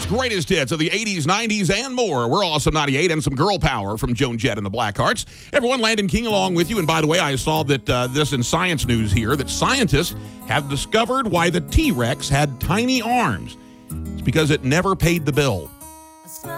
greatest hits of the 80s, 90s, and more. We're Awesome 98 and some girl power from Joan Jett and the Blackhearts. Everyone, Landon King along with you. And by the way, I saw that this in science news here, that scientists have discovered why the T-Rex had tiny arms. It's because it never paid the bill.